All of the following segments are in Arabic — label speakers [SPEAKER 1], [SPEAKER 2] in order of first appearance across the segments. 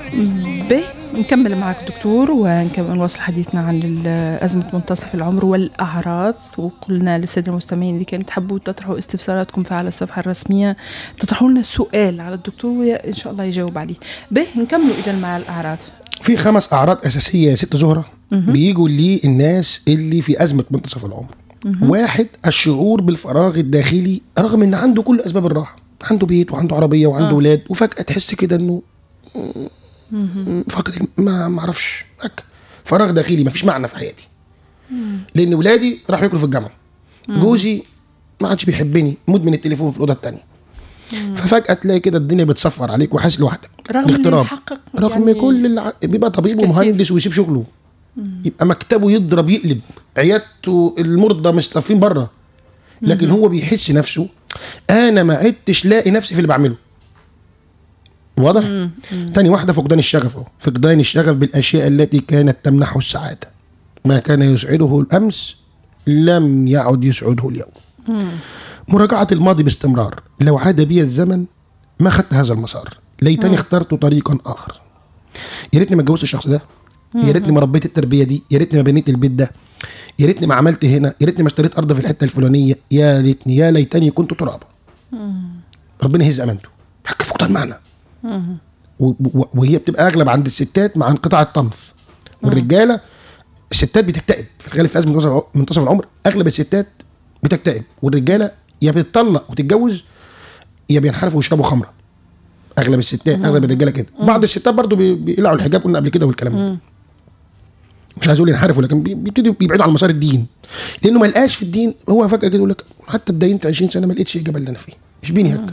[SPEAKER 1] به نكمل معك دكتور ونواصل حديثنا عن أزمة منتصف العمر والأعراض. وقلنا للسادة المستمعين اللي كانوا تحبوا تطرحوا استفساراتكم فعلى الصفحة الرسمية تطرحوا لنا السؤال على الدكتور وإن شاء الله يجاوب عليه. به نكملوا إذا مع الأعراض.
[SPEAKER 2] في 5 أعراض أساسية يا ست زهرة بيجوا لي الناس اللي في أزمة منتصف العمر. 1 الشعور بالفراغ الداخلي رغم إن عنده كل أسباب الراحة، عنده بيت وعنده عربية وعنده أولاد، وفجأة تحس كده إنه فقط ما اعرفش فراغ داخلي، ما فيش معنى في حياتي لان ولادي راحوا ياكلوا في الجامعه، جوزي ما عادش بيحبني، مدمن التليفون في الاوضه الثانيه. ففجاه تلاقي كده الدنيا بتصفر عليك وحاسس لوحدك رغم يعني كل اللي بيبقى طبيب ومهندس ويسيب شغله، يبقى مكتبه يضرب يقلب، عيادته المرضى مستضيفين بره، لكن هو بيحس نفسه انا ما عدتش لاقي نفسي في اللي بعمله. واضح؟ تاني واحدة فقدان الشغف، فقدان الشغف بالأشياء التي كانت تمنحه السعادة. ما كان يسعده الأمس لم يعد يسعده اليوم. مراجعة الماضي باستمرار، لو عاد بي الزمن ما خدت هذا المسار، ليتني اخترت طريقا آخر. يا ريتني ما اتجوزت الشخص ده، يا ريتني ما ربيت التربية دي، يا ريتني ما بنيت البيت ده، يا ريتني ما عملت هنا، يا ريتني ما اشتريت أرض في الحتة الفلانية، يا ريتني يا ليتني كنت ترابا. ربنا يهز أمانته. حق فقدان معنى. وهي بتبقى اغلب عند الستات مع انقطاع الطمث، والرجاله الستات بتكتئب في الغالب في ازمه منتصف العمر. اغلب الستات بتكتئب، والرجاله يا بتطلق وتتجوز يا بينحرفوا ويشربوا خمره. اغلب الستات اغلب الرجاله كده. بعض الستات برضو بيقلعوا الحجاب، قلنا قبل كده والكلام ده. مش عايز اقول ينحرفوا، لكن بيبتدوا يبعدوا عن مسار الدين، لانه ما لقاش في الدين. هو فجاه كده يقول لك حتى اتدينت 20 سنه ما لقيتش الاجابه اللي انا فيه، مش بيني هكا.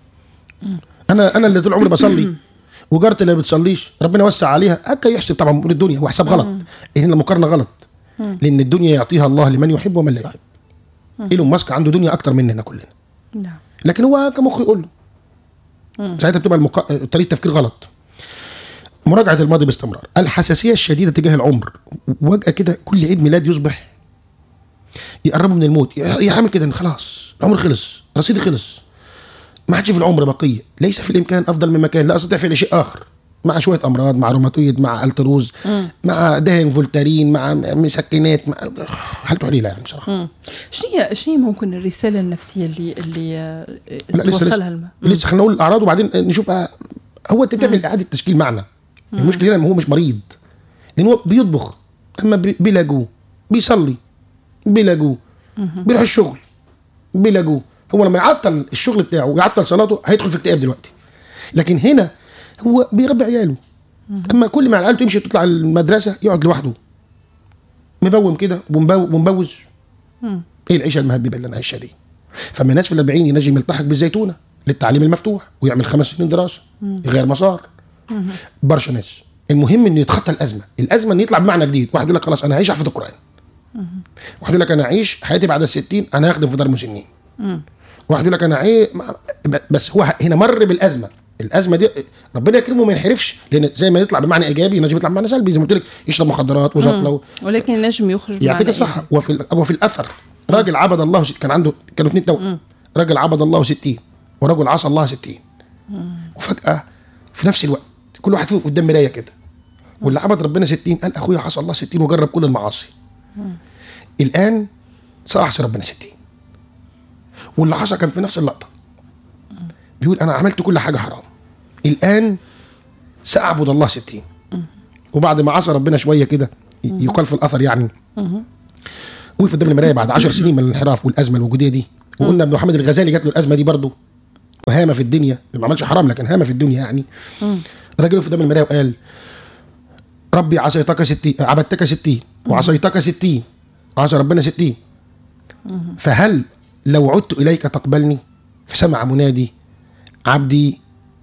[SPEAKER 2] انا اللي طول عمري بصلي وجارتي اللي بتصليش ربنا وسع عليها هكا، يحسب طبعا من الدنيا هو حساب غلط. هنا المقارنه غلط، لان الدنيا يعطيها الله لمن يحب ومن لا يحب. ايلون ماسك عنده دنيا اكتر مننا كلنا، لكن هو كمخ يقول له ساعتها بتبقى طريقه تفكير غلط. مراجعه الماضي باستمرار، الحساسيه الشديده تجاه العمر. وجأة كده كل عيد ميلاد يصبح يقربوا من الموت، يعمل كده ان خلاص العمر خلص، رصيدي خلص، ما عادش في العمر بقيه، ليس في الامكان افضل من مكان، لا استطيع فعل شيء اخر، مع شويه امراض، مع روماتويد، مع التروز، مع دهن فولتارين، مع مسكنات، مع حالته قليله يعني بصراحه.
[SPEAKER 1] شنو ممكن الرساله النفسيه اللي توصلها
[SPEAKER 2] لسه خلينا نقول الاعراض وبعدين نشوف. هو تعمل اعاده تشكيل معنى. المشكله هنا هو مش مريض، لان هو بيطبخ اما بيلاقوه، بيصلي بيلاقوه، بيروح الشغل بيلاقوه. هو لما يعطل الشغل بتاعه ويعطل صلاته هيدخل في اكتئاب دلوقتي. لكن هنا هو بيربي عياله، اما كل ما العيال تمشي تطلع المدرسه يقعد لوحده مبوم كده ومبوز. ايه العيشه المهببه اللي انا عايشها دي؟ فما ناس في ال40 ينجم يلتحق بالزيتونه للتعليم المفتوح ويعمل 5 سنين دراسه يغير مسار. برشا ناس المهم انه يتخطى الازمه ان يطلع بمعنى جديد. واحد يقول لك خلاص انا هعيش احفظ القران، واحد يقول لك انا هعيش حياتي بعد ال60 انا هخدم في دار مسنين، واحد يقول لك انا بس هو هنا مر بالازمه. الازمه دي ربنا يكرمه ما ينحرفش، لان زي ما يطلع بمعنى ايجابي ينجم يطلع بمعنى سلبي، زي ما قلت لك يشرب مخدرات وزطله
[SPEAKER 1] ولكن النجم يخرج
[SPEAKER 2] يعطيك الصحه. وفي الاثر راجل عبد الله كانوا 2 توأم، راجل عبد الله 60 ورجل عصى الله 60. وفجاه في نفس الوقت كل واحد فيهم قدام مرايه كده، واللي عبد ربنا 60 قال اخويا عصى الله 60 وجرب كل المعاصي، الان سأعصي ربنا 60. واللي عصى كان في نفس اللقطه بيقول انا عملت كل حاجه حرام، الان سأعبد الله 60. وبعد ما عصى ربنا شويه كده يقال في الاثر يعني وقف قدام المرايه بعد 10 سنين من الانحراف والازمه الوجوديه دي. وقلنا ابن محمد الغزالي جات له الازمه دي برضه وهامه في الدنيا، ما عملش حرام لكن هامه في الدنيا يعني. الراجل وقف قدام المرايه وقال ربي عصيتك 60 عبدتك 60 وعصيتك 60 عصى ربنا 60 فهل لو عدت اليك تقبلني؟ فسمع منادي عبدي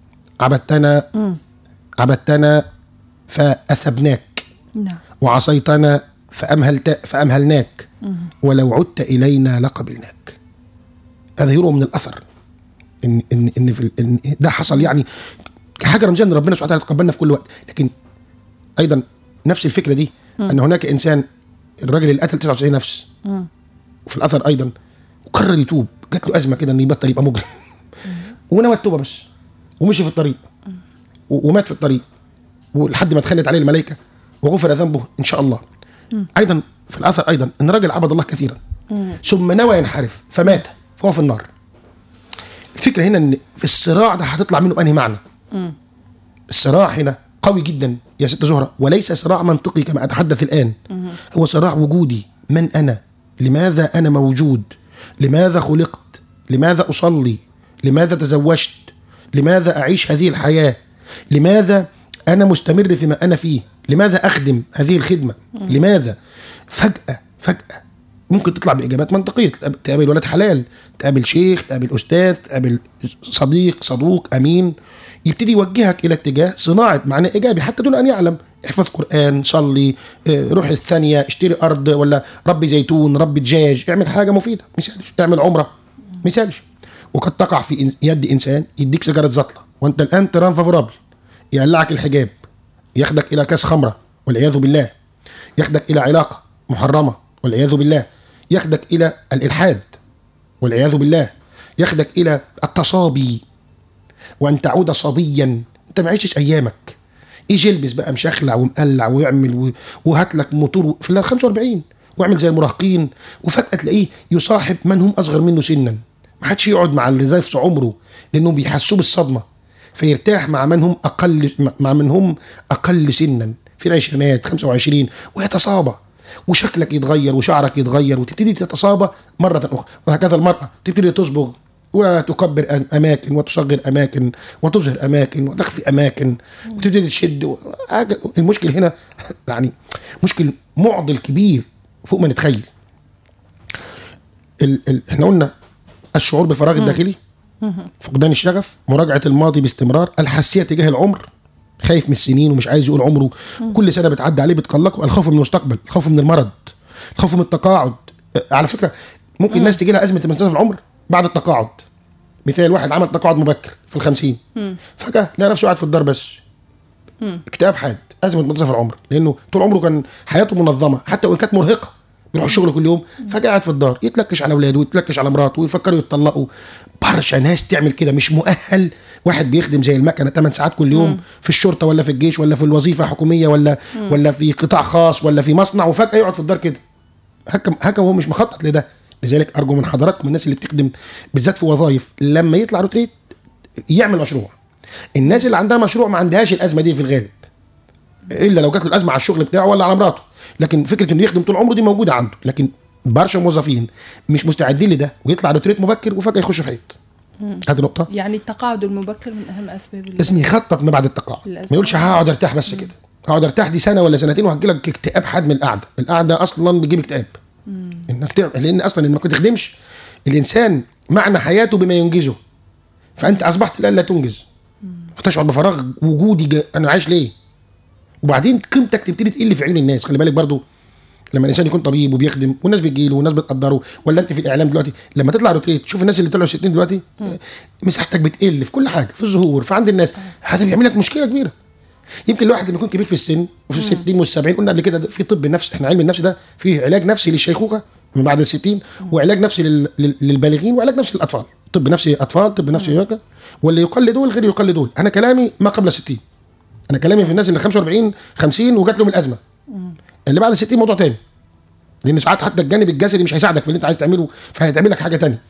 [SPEAKER 2] عبدتنا فأثبناك وعصيتنا فأمهلناك ولو عدت إلينا لقبلناك. هذا يروى من الأثر إن ده حصل يعني كحاجة رمزية إن ربنا سبحانه وتعالى تقبلنا في كل وقت. لكن أيضا نفس الفكرة دي أن هناك إنسان الراجل اللي قتل 99 نفس وفي الأثر أيضا وقرر يتوب، جات له أزمة كده إنه يبطل يبقى مجرم ونوى التوبة بس ومشي في الطريق ومات في الطريق ولحد ما اتخلت عليه الملائكه وغفر ذنبه ان شاء الله. ايضا في الاثر ايضا ان رجل عبد الله كثيرا ثم نوى ينحرف فمات فهو في النار. الفكره هنا ان في الصراع ده هتطلع منه انهي معنى؟ الصراع هنا قوي جدا يا ست زهره، وليس صراع منطقي كما اتحدث الان. هو صراع وجودي. من انا؟ لماذا انا موجود؟ لماذا خلقت؟ لماذا اصلي؟ لماذا تزوجت؟ لماذا اعيش هذه الحياه؟ لماذا انا مستمر فيما انا فيه؟ لماذا اخدم هذه الخدمه؟ لماذا؟ فجاه ممكن تطلع باجابات منطقيه، تقابل ولد حلال، تقابل شيخ، تقابل استاذ، تقابل صدوق امين، يبتدي يوجهك الى اتجاه صناعه معنى ايجابي حتى دون ان يعلم. احفظ قران، صلي، روح الثانيه، اشتري ارض، ولا ربي زيتون، ربي دجاج، اعمل حاجه مفيده مثالش، اعمل عمره مثالش. وقد تقع في يد انسان يديك سيجاره زطله وانت الان تران فافورابل، يقلعك الحجاب، ياخدك الى كاس خمره والعياذ بالله، ياخدك الى علاقه محرمه والعياذ بالله، ياخدك الى الالحاد والعياذ بالله، ياخدك الى التصابي وان تعود صبيا. انت ما عشتش ايامك. ايش يلبس بقى مشخلع ومقلع ويعمل وهات لك موتور في ال 45 واعمل زي المراهقين، وفجاه تلاقيه يصاحب من هم اصغر منه سنا. ما حدش يقعد مع اللي زي في عمره لانه بيحسوه بالصدمه، فيرتاح مع من هم اقل سنا في العشرينات 25 ويتصابى وشكلك يتغير وشعرك يتغير وتبتدي تتصابى مرة أخرى. وهكذا المرأة تبتدي تصبغ وتكبر أماكن وتصغر أماكن وتظهر أماكن وتخفي أماكن وتبتدي تشد. المشكل هنا يعني مشكل معضل كبير فوق ما نتخيل. احنا قلنا الشعور بالفراغ الداخلي، فقدان الشغف، مراجعة الماضي باستمرار، الحساسية تجاه العمر، خايف من السنين ومش عايز يقول عمره، كل سنه بتعدي عليه بتقلقه، الخوف من المستقبل، الخوف من المرض، الخوف من التقاعد. على فكره ممكن الناس تجي لها ازمه منتصف العمر بعد التقاعد. مثال واحد عمل تقاعد مبكر في ال50 فجاه لقى نفسه قاعد في الدار بس، اكتئاب حاد، ازمه منتصف العمر، لانه طول عمره كان حياته منظمه حتى وان كانت مرهقه، بيروح الشغل كل يوم، فجاه قاعد في الدار يتلكش على اولاده ويتلكش على مراته ويفكروا يتطلقوا. برشا ناس تعمل كده، مش مؤهل. واحد بيخدم زي المكنه 8 ساعات كل يوم في الشرطه ولا في الجيش ولا في الوظيفه حكوميه ولا في قطاع خاص ولا في مصنع، وفجاه يقعد في الدار كده هكا وهو مش مخطط لده. لذلك ارجو من حضراتكم الناس اللي بتخدم بالذات في وظائف لما يطلع روتريت يعمل مشروع. الناس اللي عندها مشروع ما عندهاش الازمه دي في الغالب، الا لو جات له الازمه على الشغل بتاعه ولا على مراته، لكن فكره انه يخدم طول عمره دي موجوده عنده. لكن برشا موظفين مش مستعدين لده ويطلع روتريت مبكر وفجاه يخش في حيط. هذه نقطه.
[SPEAKER 1] يعني التقاعد المبكر من اهم اسباب
[SPEAKER 2] لازم يخطط ما بعد التقاعد، ما يقولش هقعد ارتاح بس كده، هقعد ارتاح دي سنه ولا سنتين وهجي لك اكتئاب حاد من القعده اصلا بتجيب اكتئاب. انك تعمل، لان اصلا انك ما تخدمش الانسان معنى حياته بما ينجزه، فانت اصبحت لا تنجز، فتشعر بفراغ وجودي. انا عايش ليه؟ وبعدين قيمتك تبتدي تقل في عيون الناس. خلي بالك برضو لما الانسان يكون طبيب وبيخدم والناس بتجيله والناس بتقدره، ولا انت في الاعلام دلوقتي لما تطلع روتريت شوف الناس اللي طلعوا 60 دلوقتي مساحتك بتقل في كل حاجه، في الظهور، في عند الناس، هذا بيعمل لك مشكله كبيره. يمكن الواحد لما يكون كبير في السن وفي ال60 وال70، قلنا قبل كده في طب النفس، احنا علم النفس ده فيه علاج نفسي للشيخوخه من بعد ال60 وعلاج نفسي للبالغين وعلاج نفسي للاطفال. طب نفسي اطفال، طب نفسي هيك، واللي يقل دول غير يقل دول. انا كلامي ما قبل 60، انا كلامي في الناس اللي 45 50 وجات لهم الازمه. اللي بعد 60 موضوع تاني، لان ساعات حتى الجانب الجسدي مش هيساعدك في اللي انت عايز تعمله، فهيتعمل لك حاجه تانية.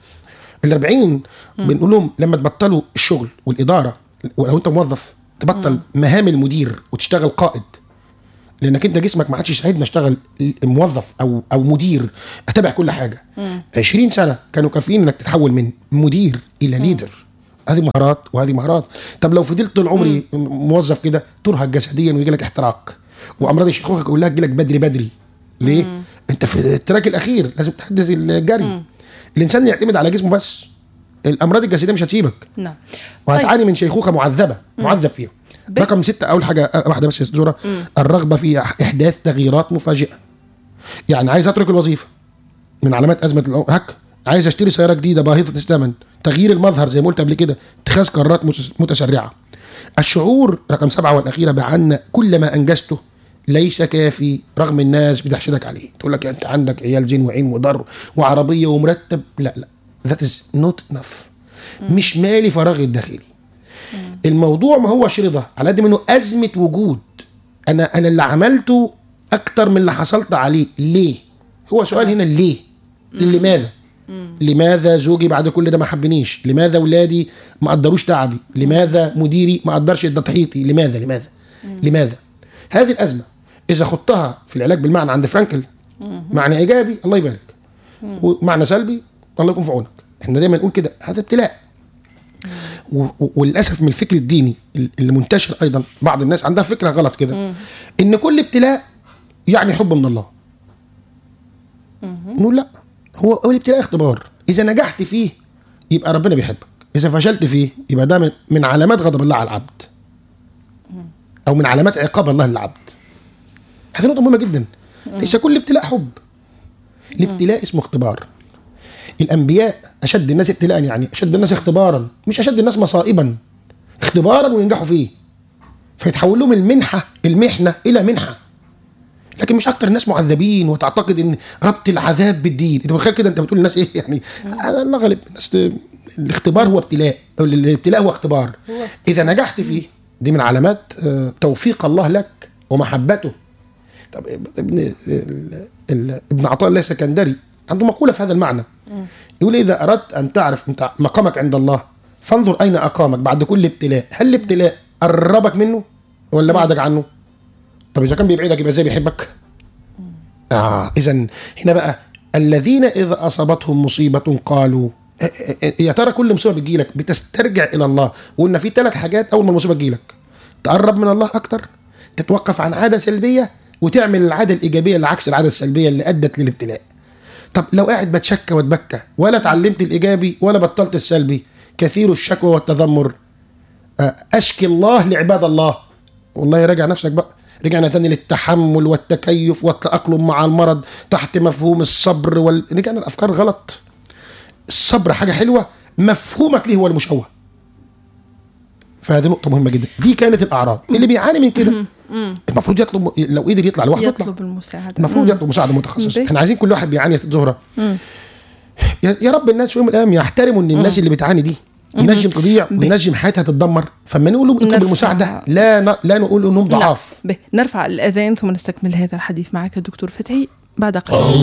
[SPEAKER 2] ال40 بنقول لهم لما تبطلوا الشغل والاداره، ولو انت موظف تبطل مهام المدير وتشتغل قائد، لانك انت جسمك ما عادش يساعدنا اشتغل موظف او مدير اتابع كل حاجه. 20 سنه كانوا كافيين انك تتحول من مدير الى ليدر. هذه مهارات وهذه مهارات. طب لو فضلت طول عمري موظف كده ترهق جسديا ويجي لك احتراق وامراض الشيخوخه كلها تجي لك بدري. ليه؟ انت في التراك الاخير لازم تحدث الجري. الانسان يعتمد على جسمه بس، الامراض الجسديه مش هتسيبك.
[SPEAKER 1] نعم.
[SPEAKER 2] وهتعاني من شيخوخه معذب فيها. رقم 6 اول حاجه واحده بس يا زوره، الرغبه في احداث تغييرات مفاجئه. يعني عايز اترك الوظيفه من علامات ازمه عايز اشتري سياره جديده باهظه الثمن، تغيير المظهر زي ما قلت قبل كده، اتخاذ قرارات متسرعه. الشعور رقم 7 والاخيره بان كل ما انجزته ليس كافي رغم الناس بتحسدك عليه، تقول لك انت عندك عيال زين وعين وضر وعربيه ومرتب. لا that is not enough. مش مالي فراغ الداخلي. الموضوع ما هوش رضا على قد ما انه ازمه وجود. انا اللي عملته اكتر من اللي حصلت عليه. ليه؟ هو سؤال هنا ليه؟ لماذا؟ لماذا زوجي بعد كل ده ما حبنيش؟ لماذا ولادي ما قدروش تعبي؟ لماذا مديري ما قدرش تضحيتي؟ لماذا؟ هذه الأزمة إذا خضتها في العلاج بالمعنى عند فرانكل معنى إيجابي الله يبارك، ومعنى سلبي الله يكون في عونك. احنا دايما نقول كده هذا ابتلاء. وللأسف من الفكر الديني اللي منتشر أيضا بعض الناس عندها فكرة غلط كده إن كل ابتلاء يعني حب من الله. نقول لا، هو الابتلاء اختبار، إذا نجحت فيه يبقى ربنا بيحبك، إذا فشلت فيه يبقى ده من علامات غضب الله على العبد أو من علامات عقاب الله للعبد. هذه نقطة مهمة جدا. ليس كل ابتلاء حب، الابتلاء اسمه اختبار. الأنبياء أشد الناس ابتلاء، يعني أشد الناس اختبارا، مش أشد الناس مصائبا، اختبارا وينجحوا فيه فيتحول لهم المحنة إلى منحة. لكن مش أكتر الناس معذبين وتعتقد إن ربط العذاب بالدين. أنت متخيل كده؟ أنت بتقول للناس إيه يعني؟ الله غالب الناس. الاختبار هو ابتلاء، الابتلاء هو اختبار. إذا نجحت فيه دي من علامات توفيق الله لك ومحبته. طب ابن عطاء الله السكندري عنده مقولة في هذا المعنى، يقول إذا أردت أن تعرف أنت مقامك عند الله فانظر أين أقامك بعد كل ابتلاء. هل الابتلاء قربك منه ولا بعدك عنه؟ طب إذا كان بيبعدك يبقى إزاي بيحبك؟ إذن هنا بقى الذين إذا أصابتهم مصيبة قالوا، يا ترى كل مصيبة بتجيلك بتسترجع إلى الله؟ وقلنا في 3 حاجات أول ما المصيبة تجيلك: تقرب من الله أكتر، تتوقف عن عادة سلبية، وتعمل العادة الإيجابية اللي عكس العادة السلبية اللي أدت للابتلاء. طب لو قاعد بتشكى وتبكى ولا تعلمت الإيجابي ولا بطلت السلبي، كثير الشكوى والتذمر، أشكي الله لعباد الله. والله راجع نفسك بقى، رجعنا تاني للتحمل والتكيف والتأقلم مع المرض تحت مفهوم الصبر رجعنا الأفكار غلط. الصبر حاجة حلوة، مفهومك ليه هو المشوه. فهذه نقطة مهمة جدا. دي كانت الأعراض. اللي بيعاني من كده المفروض يطلب، لو قدر يطلع لوحده
[SPEAKER 1] يطلب المساعدة،
[SPEAKER 2] المفروض يطلب مساعدة متخصص. احنا عايزين كل واحد بيعاني زهرة يا رب الناس في يوم من الأيام يحترموا ان الناس اللي بتعاني دي ينجم تضيع وينجم حياتها تتدمر. فما نقول لهم اطلبوا المساعدة، لا نقول انهم ضعاف.
[SPEAKER 1] نرفع الأذان ثم نستكمل هذا الحديث معك دكتور فتحي بعد قليل.